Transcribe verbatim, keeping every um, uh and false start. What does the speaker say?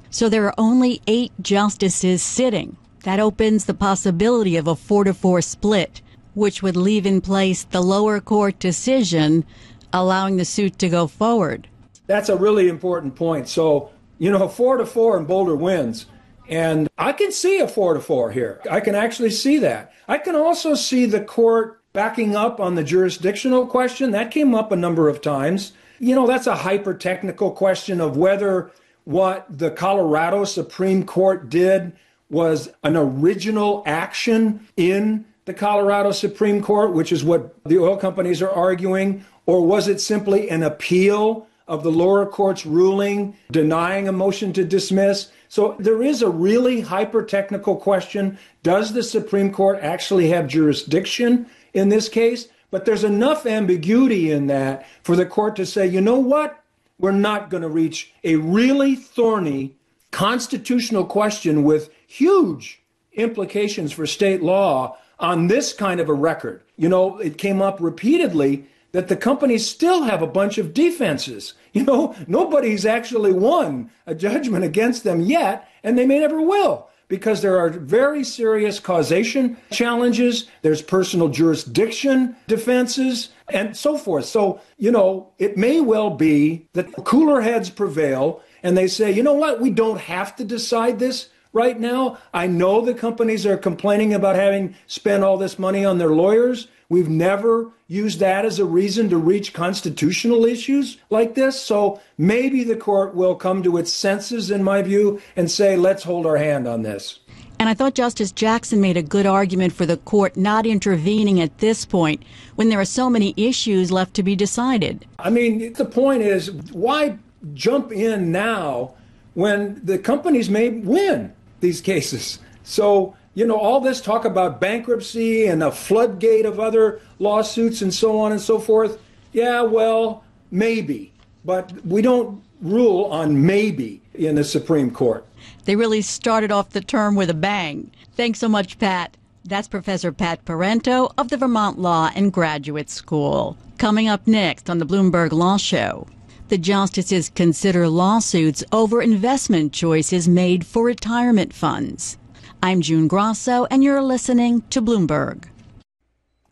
So there are only eight justices sitting. That opens the possibility of a four to four split, which would leave in place the lower court decision allowing the suit to go forward. That's a really important point. So, you know, four to four and Boulder wins. And I can see a four to four here. I can actually see that. I can also see the court backing up on the jurisdictional question. That came up a number of times. You know, that's a hyper-technical question of whether what the Colorado Supreme Court did was an original action in the Colorado Supreme Court, which is what the oil companies are arguing, or was it simply an appeal of the lower court's ruling denying a motion to dismiss? So there is a really hyper-technical question. Does the Supreme Court actually have jurisdiction in this case? But there's enough ambiguity in that for the court to say, you know what? We're not going to reach a really thorny constitutional question with huge implications for state law on this kind of a record. You know, it came up repeatedly that the companies still have a bunch of defenses. You know, nobody's actually won a judgment against them yet, and they may never will, because there are very serious causation challenges, there's personal jurisdiction defenses, and so forth. So, you know, it may well be that cooler heads prevail, and they say, you know what, we don't have to decide this right now. I know the companies are complaining about having spent all this money on their lawyers. We've never used that as a reason to reach constitutional issues like this. So maybe the court will come to its senses, in my view, and say, let's hold our hand on this. And I thought Justice Jackson made a good argument for the court not intervening at this point when there are so many issues left to be decided. I mean, the point is, why jump in now when the companies may win these cases? So, you know, all this talk about bankruptcy and a floodgate of other lawsuits and so on and so forth. Yeah, well, maybe. But we don't rule on maybe in the Supreme Court. They really started off the term with a bang. Thanks so much, Pat. That's Professor Pat Parento of the Vermont Law and Graduate School. Coming up next on the Bloomberg Law Show, the justices consider lawsuits over investment choices made for retirement funds. I'm June Grosso, and you're listening to Bloomberg.